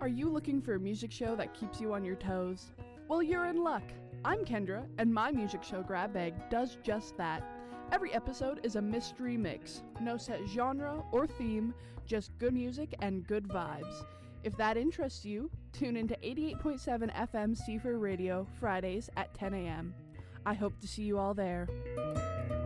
Are you looking for a music show that keeps you on your toes? Well, you're in luck. I'm Kendra, and my music show Grab Bag does just that. Every episode is a mystery mix. No set genre or theme, just good music and good vibes. If that interests you, tune into 88.7 FM Seaford Radio Fridays at 10 a.m. I hope to see you all there.